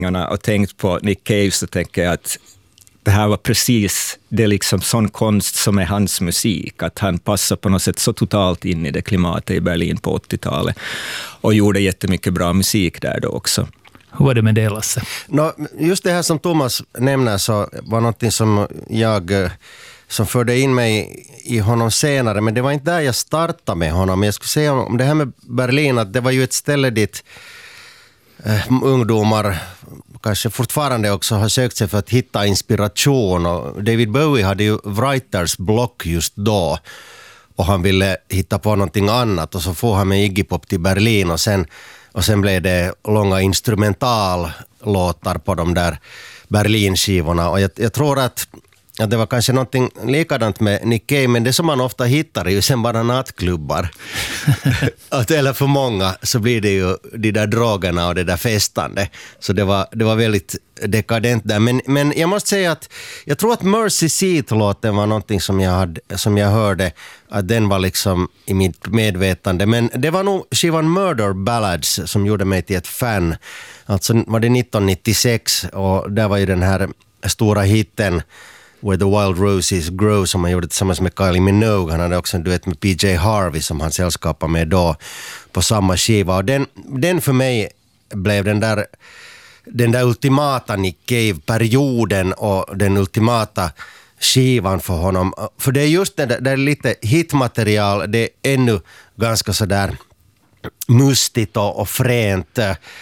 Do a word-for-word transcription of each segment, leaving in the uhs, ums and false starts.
och tänkt på Nick Cave, så tänker jag att det här var precis det, liksom sån konst som är hans musik, att han passar på något sätt så totalt in i det klimatet i Berlin på åttiotalet och gjorde jättemycket bra musik där då också. Hur var det med det, Lasse? No, just det här som Thomas nämner så var något som jag som förde in mig i honom senare, men det var inte där jag startade med honom. Jag skulle säga om det här med Berlin, att det var ju ett ställe dit eh, ungdomar kanske fortfarande också har sökt sig för att hitta inspiration, och David Bowie hade ju writers block just då och han ville hitta på någonting annat, och så får han med Iggy Pop till Berlin, och sen, och sen blev det långa instrumentallåtar på de där Berlin-skivorna, och jag, jag tror att Ja, det var kanske någonting likadant med Nick Cave, men det som man ofta hittar är ju sen bara nattklubbar. Att eller för många så blir det ju de där drogerna och det där festande. Så det var, det var väldigt dekadent där. Men, men jag måste säga att jag tror att Mercy Seat-låten var någonting som jag, hade, som jag hörde, att den var liksom i mitt medvetande. Men det var nog skivan Murder Ballads som gjorde mig till ett fan. Alltså var det nittonhundranittiosex, och där var ju den här stora hitten Where the Wild Roses Grow som han gjorde tillsammans med Kylie Minogue. Han hade också en duett med P J Harvey som han sällskapade med då på samma skiva. Och den, den för mig blev den där, den där ultimata Nick Cave-perioden och den ultimata skivan för honom. För det är just det där, det är lite hitmaterial, det är ännu ganska sådär mustigt och, och fränt.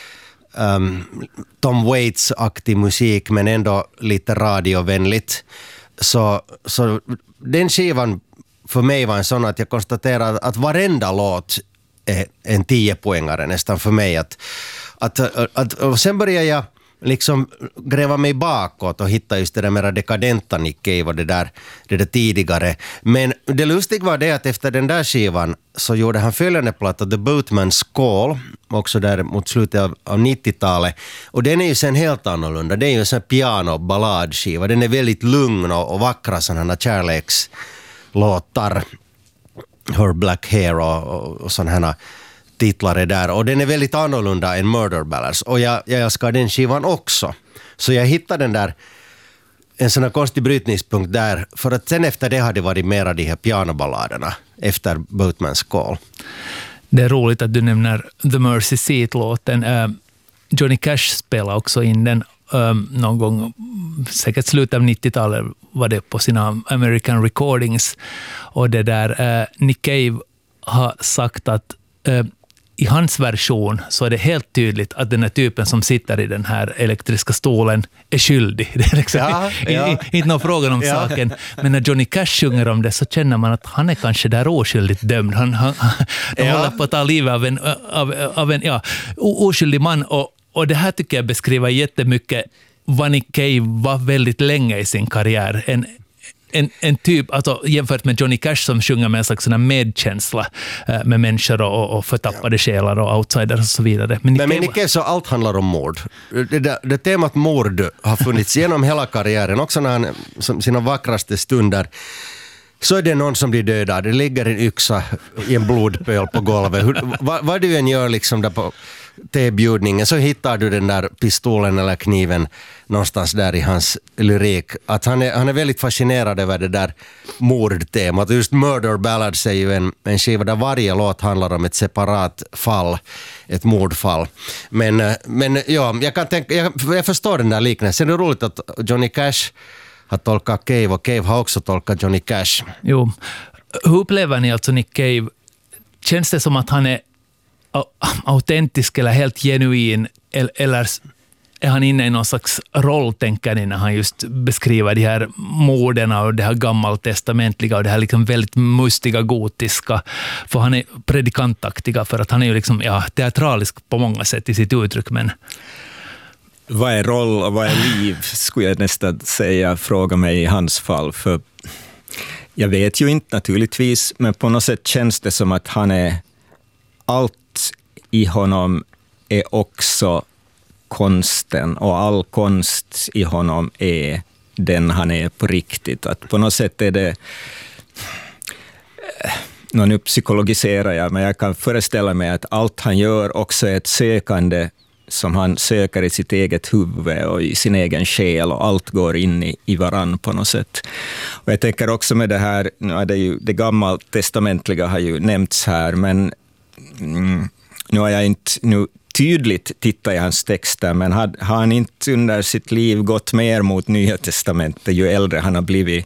Um, Tom Waits-aktig musik, men ändå lite radiovänligt. Så, så den skivan för mig var en sån att jag konstaterade att varenda låt är en tiopoängare nästan för mig. Att, att, att, och sen började jag liksom gräva mig bakåt och hitta just det där mera dekadenta Nick Cave och det där, det där tidigare. Men det lustiga var det att efter den där skivan så gjorde han följande platta, The Boatman's Call, också där mot slutet av, av nittiotalet. Och den är ju sen helt annorlunda. Det är ju en sån piano-balladskiva. Den är väldigt lugn och, och vackra sådana kärlekslåtar. Her Black Hair och, och, och sådana titlar är där. Och den är väldigt annorlunda än Murder Ballads. Och jag, jag älskar den skivan också. Så jag hittade den där, en sån här konstig brytningspunkt där. För att sen efter det hade det varit mera de här pianoballaderna efter Boatman's Call. Det är roligt att du nämner The Mercy Seat-låten. Uh, Johnny Cash spelade också in den um, någon gång, säkert slutet av nittiotalet var det på sina American Recordings. Och det där, uh, Nick Cave har sagt att uh, i hans version så är det helt tydligt att den här typen som sitter i den här elektriska stolen är skyldig. Det är liksom ja, ja. inte någon fråga om ja. saken. Men när Johnny Cash sjunger om det så känner man att han är kanske där oskyldigt dömd. Han, han, han ja. håller på att ta livet av en, av, av en ja, oskyldig man. Och, och det här tycker jag beskriver jättemycket vad Nick Cave var väldigt länge i sin karriär. En En, en typ, alltså jämfört med Johnny Cash som sjunger med en slags medkänsla eh, med människor och, och förtappade själar och outsiders och så vidare. Men, men Nick Cave, så allt handlar om mord. Det, det, det temat mord har funnits genom hela karriären. Också när han, som sina vackraste stunder, så är det någon som blir dödad. Det ligger en yxa i en blodpöl på golvet. Hur, vad, vad du än gör liksom där på tebjudningen så hittar du den där pistolen eller kniven någonstans där i hans lyrik. Att han är, han är väldigt fascinerad över det där mordtemat. Just Murder Ballads är ju en, en skiva där varje låt handlar om ett separat fall, ett mordfall. Men, men ja, jag kan tänka, jag, jag förstår den där liknelsen. Det är roligt att Johnny Cash har tolkat Cave och Cave har också tolkat Johnny Cash. Jo. Hur upplever ni alltså Nick Cave? Känns det som att han är autentisk eller helt genuin, eller är han inne i någon slags roll, tänker ni, när han just beskriver de här morden och det här gammaltestamentliga och det här liksom väldigt mustiga, gotiska, för han är predikantaktiga, för att han är ju liksom, ja, teatralisk på många sätt i sitt uttryck, men vad är roll och vad är liv, skulle jag nästan säga, fråga mig i hans fall, för jag vet ju inte naturligtvis, men på något sätt känns det som att han är, allt i honom är också konsten, och all konst i honom är den han är på riktigt. Att på något sätt är det, nå nu psykologiserar jag, men jag kan föreställa mig att allt han gör också är ett sökande som han söker i sitt eget huvud och i sin egen själ, och allt går in i, i varann på något sätt. Och jag tänker också med det här, nu det, är ju, det gammaltestamentliga har ju nämnts här, men mm, nu har jag inte nu tydligt tittat i hans texter, men har, har han inte under sitt liv gått mer mot Nya testamentet ju äldre han har blivit?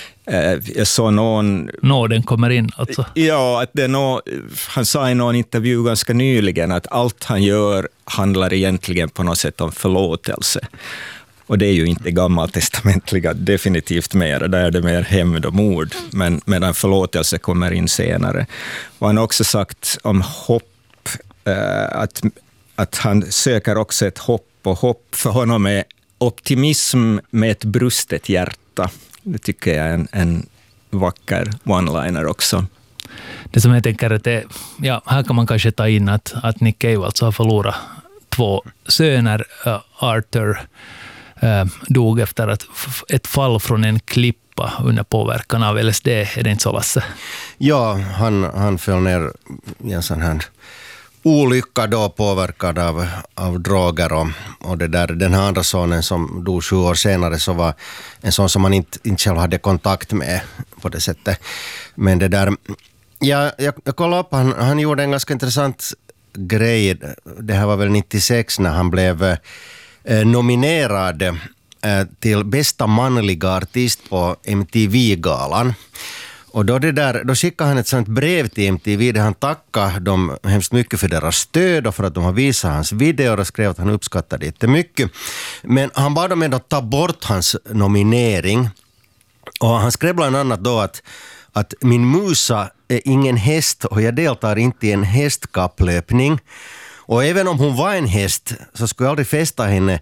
Jag såg någon... Nåden kommer in alltså. Ja, att det nå, han sa i någon intervju ganska nyligen att allt han gör handlar egentligen på något sätt om förlåtelse. Och det är ju inte gammaltestamentliga definitivt mer, där är det mer hämnd och mord, men medan förlåtelse kommer in senare. Och han har också sagt om hopp, att, att han söker också ett hopp, och hopp för honom är optimism med ett brustet hjärta. Det tycker jag är en, en vacker one-liner också. Det som jag tänker att det, ja, här kan man kanske ta in att, att Nick Cave alltså har förlorat två söner. Uh, Arthur uh, dog efter att f- ett fall från en klippa under påverkan av L S D. Är det inte så, Lasse? Ja, han, han föll ner i en sån här olycka då, påverkad av, av droger, och, och det där, den här andra sonen som dog sju år senare så var en sån som man inte, inte själv hade kontakt med på det sättet. Men det där, ja, jag, jag kollade upp, han, han gjorde en ganska intressant grej, det här var väl nittiosex när han blev eh, nominerad eh, till bästa manliga artist på M T V-galan. Och då, det där, då skickade han ett sånt brev till M T V där han tackade dem hemskt mycket för deras stöd och för att de har visat hans videor och skrev att han uppskattade det jättemycket. Men han bad dem ändå ta bort hans nominering. Och han skrev bland annat då att, att min musa är ingen häst och jag deltar inte i en hästkapplöpning. Och även om hon var en häst så skulle jag aldrig fästa henne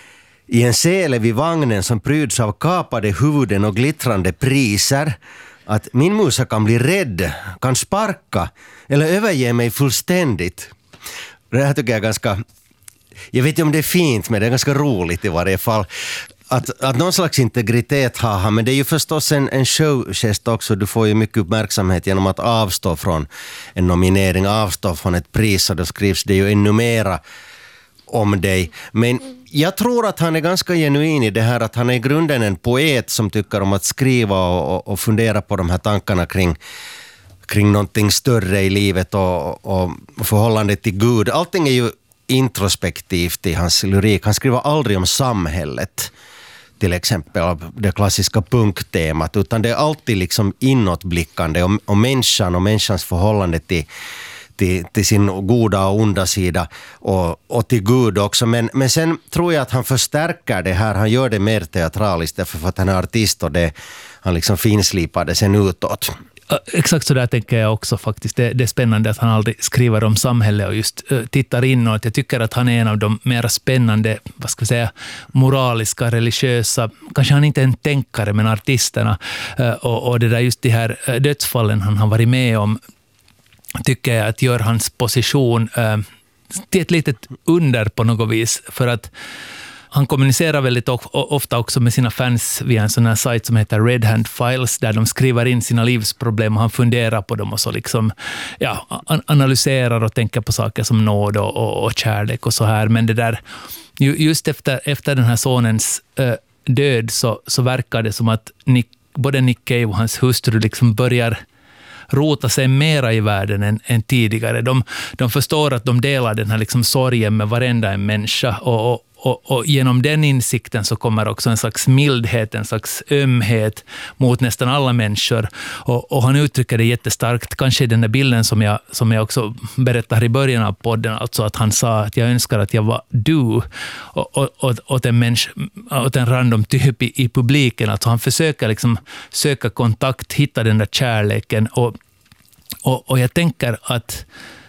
i en sele vid vagnen som pryds av kapade huvuden och glittrande priser. Att min musa kan bli rädd, kan sparka eller överge mig fullständigt. Det här tycker jag är ganska... Jag vet inte om det är fint, men det är ganska roligt i varje fall. Att, att någon slags integritet har han, men det är ju förstås en, en showgest också. Du får ju mycket uppmärksamhet genom att avstå från en nominering, avstå från ett pris, och då skrivs det ju ännu mera om dig. Men jag tror att han är ganska genuin i det här, att han är i grunden en poet som tycker om att skriva och, och fundera på de här tankarna kring, kring någonting större i livet och, och förhållandet till Gud. Allting är ju introspektivt i hans lyrik. Han skriver aldrig om samhället, till exempel det klassiska punktemat, utan det är alltid liksom inåtblickande om, om människan och människans förhållande till Till, till sin goda och onda sida och, och till Gud också. Men, men sen tror jag att han förstärker det här. Han gör det mer teatraliskt därför för att han är artist och det, han liksom finslipar det sen utåt. Exakt så där tänker jag också faktiskt. Det, det är spännande att han aldrig skriver om samhället och just uh, tittar inåt. Jag tycker att han är en av de mer spännande, vad ska jag säga, moraliska, religiösa, kanske han inte är en tänkare, men artisterna. Uh, och, och det där just de här uh, dödsfallen han har varit med om, tycker jag att gör hans position uh, till ett litet under på något vis, för att han kommunicerar väldigt ofta också med sina fans via en sån här sajt som heter Red Hand Files, där de skriver in sina livsproblem och han funderar på dem och så liksom, ja, analyserar och tänker på saker som nåd och, och, och kärlek och så här. Men det där, just efter, efter den här sonens uh, död så, så verkar det som att Nick, både Nick Cave och hans hustru liksom börjar rota sig mera i världen än, än tidigare. De, de förstår att de delar den här liksom sorgen med varenda en människa, och, och, och, och genom den insikten så kommer också en slags mildhet, en slags ömhet mot nästan alla människor. Och, och han uttrycker det jättestarkt, kanske i den där bilden som jag, som jag också berättar i början av podden, alltså att han sa att jag önskar att jag var du och, och, och, åt, en människa, åt en random typ i, i publiken. Alltså han försöker liksom söka kontakt, hitta den där kärleken, och, och, och jag tänker att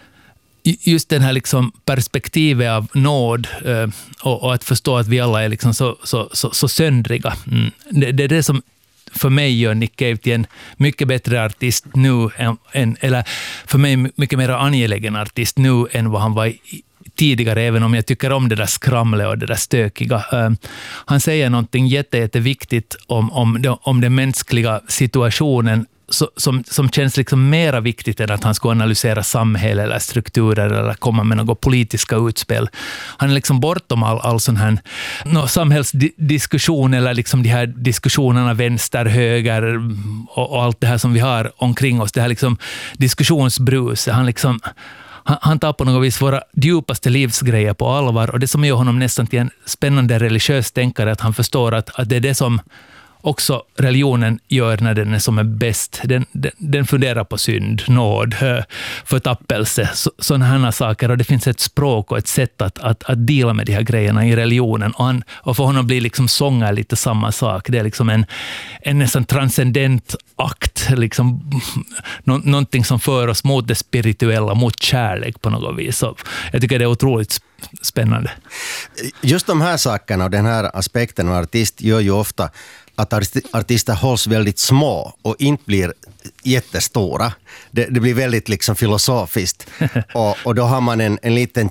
just den här liksom perspektivet av nåd eh, och, och att förstå att vi alla är liksom så, så, så, så söndriga. Mm. Det, det är det som för mig gör Nick Cave till en mycket bättre artist nu, än, än, eller för mig mycket mer angelägen artist nu än vad han var i, tidigare, även om jag tycker om det där skramlet och det där stökiga. Uh, han säger någonting jätte, jätteviktigt om, om, om den mänskliga situationen så, som, som känns liksom mera viktigt än att han skulle analysera samhälle eller strukturer eller komma med något politiska utspel. Han är liksom bortom all, all sån här no, samhällsdiskussion eller liksom de här diskussionerna vänster, höger och, och allt det här som vi har omkring oss. Det här liksom diskussionsbrus. Han liksom Han, han tar på något vis våra djupaste livsgrejer på allvar, och det som gör honom nästan till en spännande religiös tänkare är att han förstår att, att det är det som också religionen gör när den är som är bäst. Den, den, den funderar på synd, nåd, förtappelse, så, sådana här saker, och det finns ett språk och ett sätt att, att, att dela med de här grejerna i religionen, och, han, och för honom blir liksom sånger lite samma sak. Det är liksom en, en nästan transcendent akt, liksom, nå, någonting som för oss mot det spirituella, mot kärlek på något vis. Så jag tycker det är otroligt spännande. Just de här sakerna och den här aspekten av artist gör ju ofta att artister hålls väldigt små och inte blir jättestora. Det, det blir väldigt liksom filosofiskt. och, och då har man en, en liten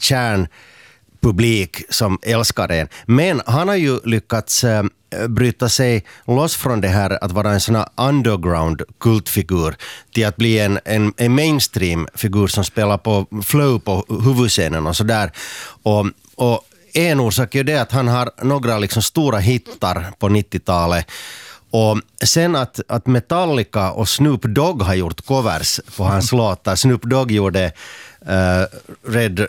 kärnpublik som älskar en. Men han har ju lyckats äh, bryta sig loss från det här att vara en sån här underground kultfigur till att bli en, en, en mainstream-figur som spelar på flow på huvudscenen och sådär. Och, och en orsak är det att han har några liksom stora hittar på nittiotalet. Och sen att, att Metallica och Snoop Dogg har gjort covers på hans låtar. Snoop Dogg gjorde uh, Red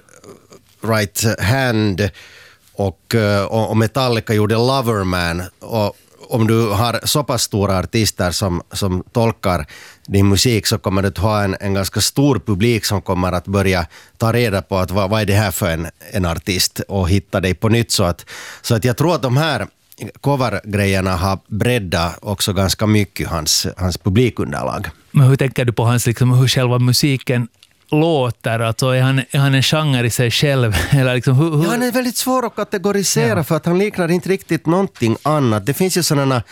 Right Hand och, uh, och Metallica gjorde Loverman. Och om du har så pass stora artister som, som tolkar din musik, så kommer du att ha en, en ganska stor publik som kommer att börja ta reda på att vad, vad är det här för en, en artist och hitta dig på nytt. Så att, så att jag tror att de här covergrejerna har breddat också ganska mycket hans, hans publikunderlag. Men hur tänker du på hans, liksom, hur själva musiken låter? Alltså, är, han, är han en genre i sig själv? Eller liksom, hur, hur? Ja, han är väldigt svår att kategorisera, ja. För att han liknar inte riktigt någonting annat. Det finns ju sådana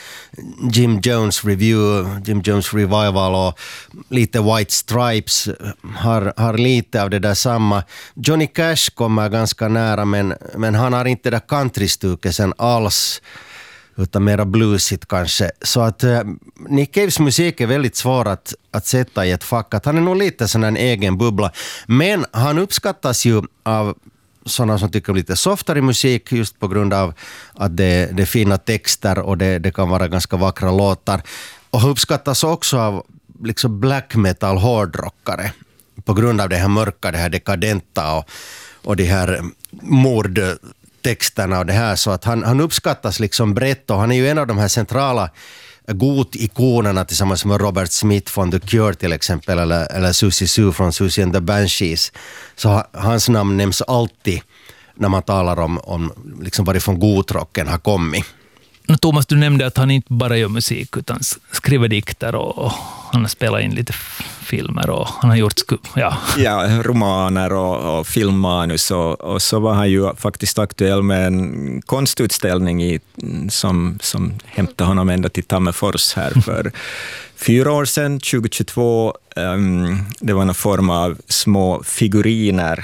Jim Jones Review, Jim Jones Revival och lite White Stripes har, har lite av det där samma. Johnny Cash kommer ganska nära, men, men han har inte det där countrystuket alls, utan mera bluesigt kanske. Så att uh, Nick Caves musik är väldigt svår att, att sätta i ett fack. Att han är nog lite sån en egen bubbla. Men han uppskattas ju av sådana som tycker lite softare musik, just på grund av att det, det är fina texter och det, det kan vara ganska vackra låtar. Och uppskattas också av liksom black metal hårdrockare på grund av det här mörka, det här dekadenta och, och det här mord texterna och det här, så att han, han uppskattas liksom brett, och han är ju en av de här centrala god-ikonerna tillsammans med Robert Smith från The Cure till exempel, eller, eller Susie Sue från Susie and the Banshees. Så hans namn nämns alltid när man talar om, om liksom varifrån godrocken har kommit. Thomas, du nämnde att han inte bara gör musik utan skriver dikter, och han har spelat in lite filmer och han har gjort ja. Ja, romaner och, och filmmanus, och, och så var han ju faktiskt aktuell med en konstutställning i, som, som hämtade honom ända till Tammerfors här för fyra år sedan, tjugohundratjugotvå. Um, det var någon form av små figuriner.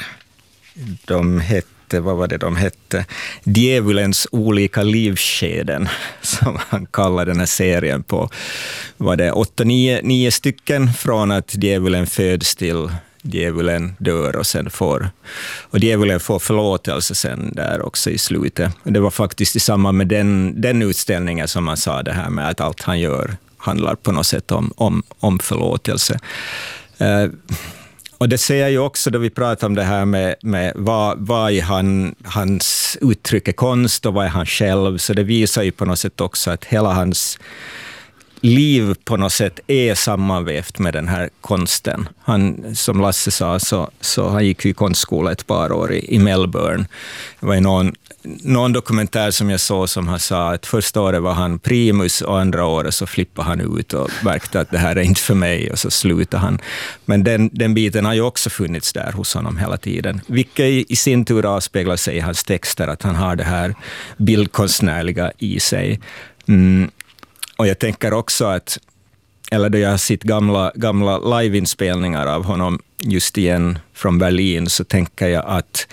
De hette vad var det de hette? Djävulens olika livskeden, som han kallar den här serien på. Var det åtta, nio, nio stycken från att djävulen föds till djävulen dör och sen får, och djävulen får förlåtelse sen där också i slutet. Det var faktiskt i samband med den, den utställningen som man sa det här med att allt han gör handlar på något sätt om, om, om förlåtelse. Uh, Och det ser jag ju också då vi pratar om det här med, med vad, vad är han, hans uttryck är konst och vad är han själv. Så det visar ju på något sätt också att hela hans liv på något sätt är sammanvävt med den här konsten. Han, som Lasse sa, så, så han gick ju i konstskola ett par år i, i Melbourne. Det var någon, någon dokumentär som jag såg som han sa att första året var han primus och andra året så flippade han ut och märkte att det här är inte för mig, och så slutade han. Men den, den biten har ju också funnits där hos honom hela tiden. Vilket i sin tur avspeglar sig i hans texter, att han har det här bildkonstnärliga i sig. Mm. Och jag tänker också att, eller då jag har sett gamla, gamla liveinspelningar av honom just igen från Berlin, så tänker jag att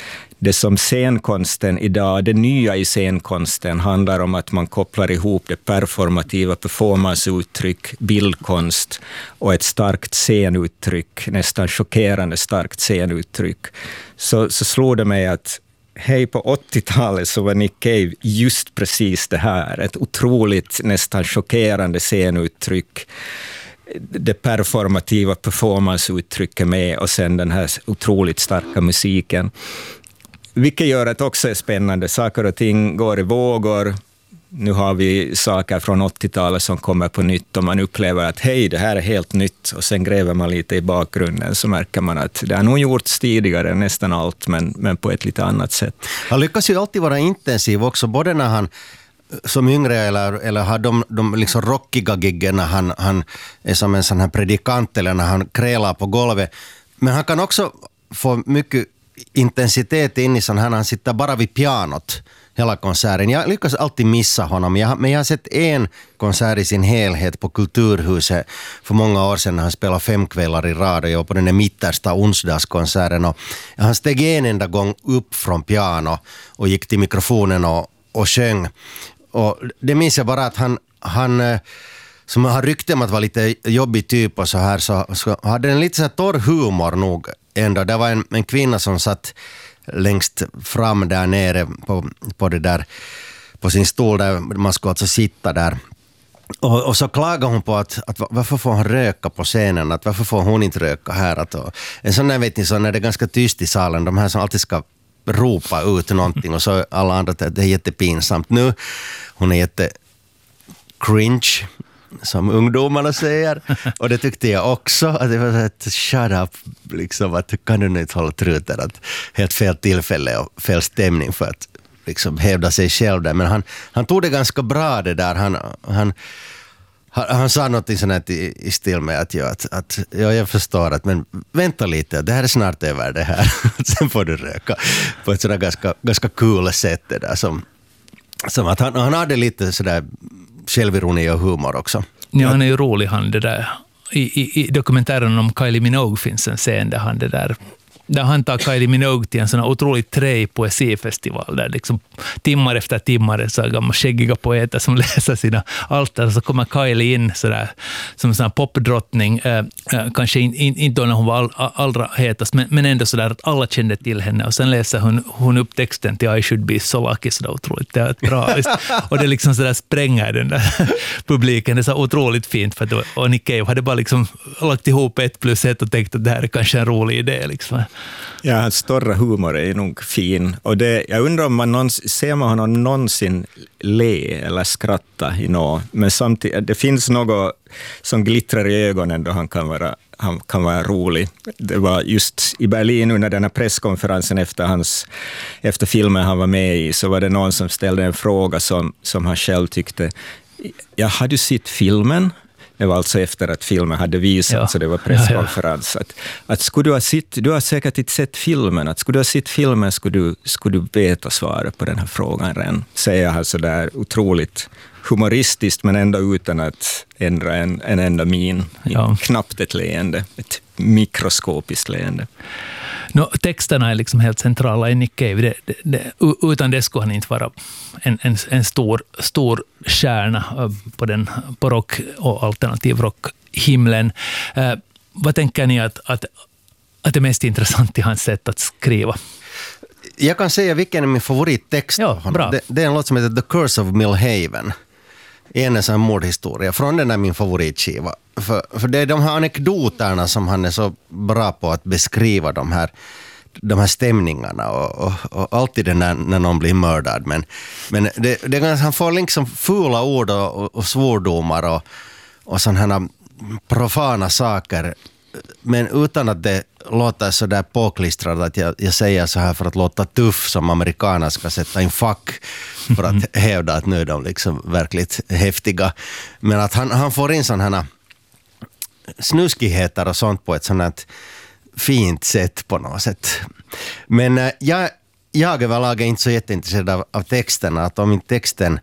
det som scenkonsten idag, det nya i scenkonsten handlar om att man kopplar ihop det performativa performanceuttryck, bildkonst och ett starkt scenuttryck, nästan chockerande starkt scenuttryck. Så, så slog det mig att hej, på åttiotalet så var Nick Cave just precis det här. Ett otroligt, nästan chockerande scenuttryck. Det performativa performanceuttrycket med och sen den här otroligt starka musiken. Vilket gör att också är spännande. Saker och ting går i vågor. Nu har vi saker från åttiotalet som kommer på nytt och man upplever att hej, det här är helt nytt. Och sen gräver man lite i bakgrunden så märker man att det har nog gjorts tidigare nästan allt, men, men på ett lite annat sätt. Han lyckas ju alltid vara intensiv också, både när han som yngre eller, eller har de, de liksom rockiga giggen när han, han är som en sån här predikant eller när han krälar på golvet. Men han kan också få mycket intensitet in i sån här när han sitter bara vid pianot hela konserten. Jag lyckas alltid missa honom, jag, men jag har sett en konsert i sin helhet på Kulturhuset för många år sedan när han spelade fem kvällar i rad och jag var på den där mittersta onsdagskonserten och han steg en enda gång upp från piano och gick till mikrofonen och, och sjöng. Och det minns jag bara att han, han som har rykte om att vara lite jobbig typ och så här, så, så hade en lite så här torr humor nog ändå. Det var en, en kvinna som satt längst fram där nere på, på det där på sin stol där man skulle alltså sitta där. Och, och så klagade hon på att, att varför får han röka på scenen, att varför får hon inte röka här. Att, och, en sån där vet ni så när det är ganska tyst i salen, de här som alltid ska ropa ut någonting och så alla andra att det är jättepinsamt. Nu hon är jätte cringe som ungdomarna säger och det tyckte jag också att det var ett shut up liksom, att kan du inte hålla truten, att helt fel tillfälle och fel stämning för att liksom hävda sig själv där, men han, han tog det ganska bra det där, han, han Han, han sa något sånt i, i stil med att, ja, att, att ja, jag förstår att men vänta lite, det här är snart över det här. Sen får du röka på ett sådär ganska, ganska kul sätt det där, som, som att han, han hade lite sådär självironi och humor också. Ja, han är ju rolig han det där. I, i, i dokumentären om Kylie Minogue finns en scen där han det där där han tar Kylie Minogue till en sån otroligt träig poesifestival där liksom timmar efter timmar så gamla skäggiga poeter som läser sina altar, så kommer Kylie in så där som en sån popdrottning, eh, kanske inte in, in när hon var all, allra hetast, men, men ändå så där att alla kände till henne, och sen läser hon, hon upp texten till I should be so lucky, så där otroligt teatraliskt och det liksom så där spränger den där publiken. Det är så otroligt fint för att, och Nick Cave hade bara liksom lagt ihop ett plus ett och tänkt att det här är kanske en rolig idé liksom. Ja, hans stora humor är nog fin. Och det, jag undrar om man någonsin, ser man honom någonsin le eller skratta i något. Men samtidigt, det finns något som glittrar i ögonen då han kan vara, han kan vara rolig. Det var just i Berlin under den här presskonferensen efter, hans, efter filmen han var med i, så var det någon som ställde en fråga som, som han själv tyckte. Ja, har du sett filmen? Det var alltså efter att filmen hade visats, ja. Så det var presskonferens. Ja, ja. Att, att skulle du ha sett, du har säkert inte sett filmen, att skulle du ha sett filmen skulle du, skulle du veta svaret på den här frågan redan. Säger han så där otroligt humoristiskt, men ändå utan att ändra en, en enda min. Ja. Knappt ett leende, ett mikroskopiskt leende. No, texterna är liksom helt centrala i Nick Cave. Det, det, det, utan det skulle han inte vara en, en, en stor, stor stjärna på, den, på rock- och alternativ rockhimlen. Eh, vad tänker ni att, att, att det är mest intressant i hans sätt att skriva? Jag kan säga vilken är min favorittext. Ja, bra. Det, det är en låt som heter The Curse of Millhaven. En sån mordhistoria. Från den är min favoritskiva. För, för det är de här anekdoterna som han är så bra på att beskriva, de här, de här stämningarna och, och, och alltid det när, när någon blir mördad. Men, men det, det, han får liksom fula ord och, och svordomar och, och sådana här profana saker. Men utan att det låter så där påklistrat att jag, jag säger så här för att låta tuff som amerikaner ska sätta in fack för att hävda att nu är de liksom verkligt häftiga. Men att han, han får in sådana här snuskigheter och sånt på ett sådant fint sätt på något sätt. Men äh, jag, jag överlag är inte så jätteintresserad av, av texten. Att om inte texten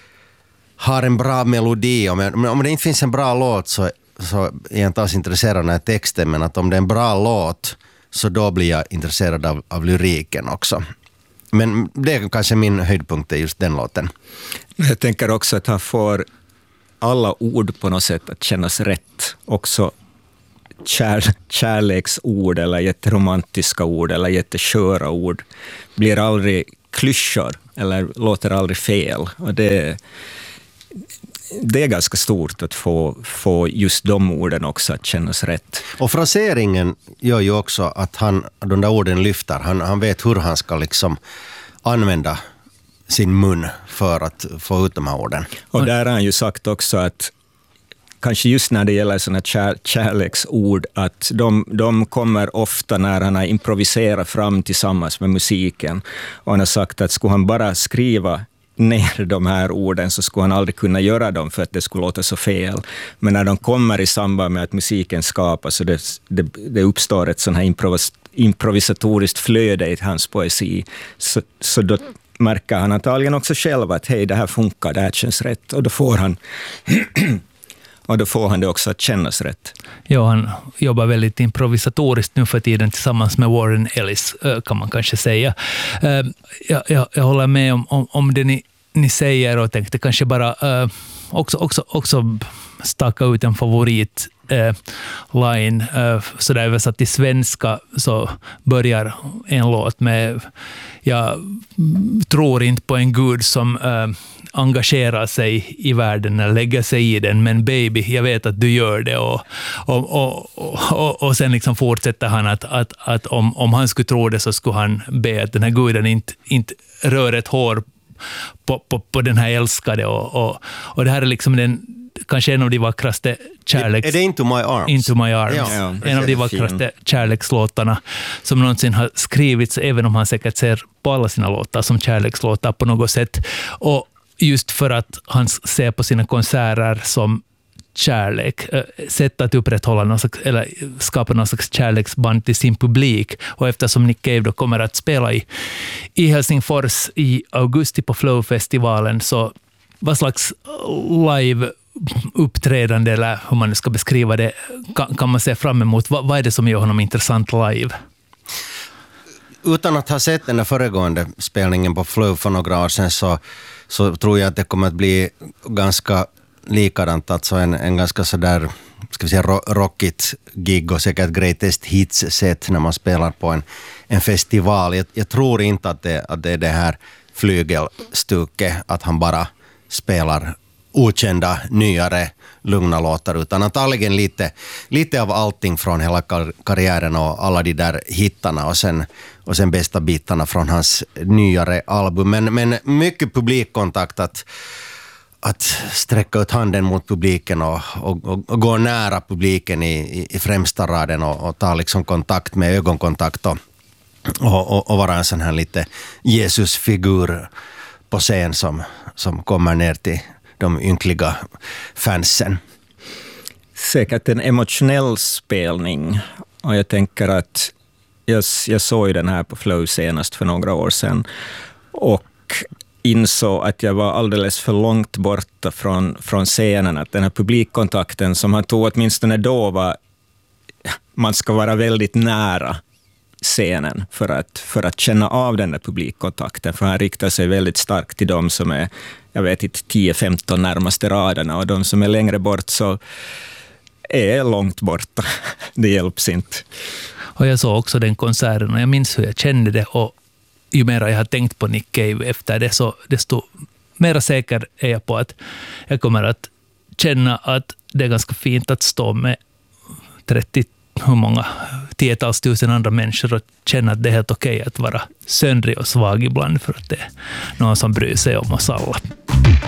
har en bra melodi, om, jag, om det inte finns en bra låt så så är jag inte alls intresserad av den här texten, men att om det är en bra låt så då blir jag intresserad av, av lyriken också. Men det är kanske min höjdpunkt, är just den låten. Jag tänker också att han får alla ord på något sätt att kännas rätt. Också kär, kärleksord eller jätteromantiska ord eller jättesköra ord blir aldrig klyschor eller låter aldrig fel. Och det, det är ganska stort att få, få just de orden också att kännas rätt. Och fraseringen gör ju också att han, de där orden lyfter. Han, han vet hur han ska liksom använda sin mun för att få ut de här orden. Och där har han ju sagt också att kanske just när det gäller sådana kär, kärleksord, att de, de kommer ofta när han har improviserat fram tillsammans med musiken. Och han har sagt att skulle han bara skriva ner de här orden så skulle han aldrig kunna göra dem för att det skulle låta så fel. Men när de kommer i samband med att musiken skapas så det, det, det uppstår ett sån här improvis, improvisatoriskt flöde i hans poesi, så, så då märker han antagligen också själv att hej, det här funkar, det här känns rätt. Och då får han och då får han det också att kännas rätt. Ja, han jobbar väldigt improvisatoriskt nu för tiden tillsammans med Warren Ellis, kan man kanske säga. Jag, jag, jag håller med om, om, om det ni, ni säger och tänkte kanske bara också, också, också staka ut en favorit eh, line. Eh, så där översatt till svenska så börjar en låt med jag tror inte på en gud som eh, engagerar sig i världen eller lägger sig i den, men baby, jag vet att du gör det. Och, och, och, och, och sen liksom fortsätter han att, att, att om, om han skulle tro det så skulle han be att den här guden inte, inte rör ett hår på, på, på den här älskade. Och, och, och det här är liksom den kanske en av de vackraste kärleks... Är det Into My Arms? Into My Arms. Ja, ja, en av de vackraste fin. kärlekslåtarna som någonsin har skrivits, även om han säkert ser på alla sina låtar som kärlekslåtar på något sätt. Och just för att han ser på sina konserter som kärlek, sätt att upprätthålla någon slags, eller skapa någon slags kärleksband till sin publik. Och eftersom Nick Cave då kommer att spela i, i Helsingfors i augusti på Flow-festivalen, så vad slags live-uppträdande, eller hur man ska beskriva det, kan, kan man se fram emot? Vad, vad är det som gör honom intressant live? Utan att ha sett den där föregående spelningen på Flow för några år sedan, så, så tror jag att det kommer att bli ganska likadant, alltså en, en ganska sådär, ska vi säga, rockigt gig och säkert greatest hits set när man spelar på en, en festival. Jag, jag tror inte att det, att det är det här flygelstuket, att han bara spelar okända, nyare, lugna låtar, utan antagligen lite, lite av allting från hela kar- karriären och alla de där hittarna och sen, och sen bästa bitarna från hans nyare album. Men, men mycket publikkontakt, att, att sträcka ut handen mot publiken och, och, och, och gå nära publiken i, i, i främsta raden och, och ta liksom kontakt med ögonkontakt och, och, och, och vara en sån här lite Jesusfigur på scen som, som kommer ner till de ynkliga fansen. Säkert en emotionell spelning. Och jag tänker att jag, jag såg den här på Flow senast för några år sedan och insåg att jag var alldeles för långt borta från, från scenen. Att den här publikkontakten som han tog åtminstone då var, man ska vara väldigt nära scenen för att, för att känna av den där publikkontakten, för han riktar sig väldigt starkt till de som är, jag vet inte, tio femton närmaste raderna, och de som är längre bort så är långt borta. Det hjälps inte. Och jag såg också den konserten och jag minns hur jag kände det, och ju mer jag har tänkt på Nick Cave efter det, så desto mer säker är jag på att jag kommer att känna att det är ganska fint att stå med trettio hur många tiotals tusen andra människor och känna att det är helt okej att vara söndrig och svag ibland, för att det är någon som bryr sig om oss alla.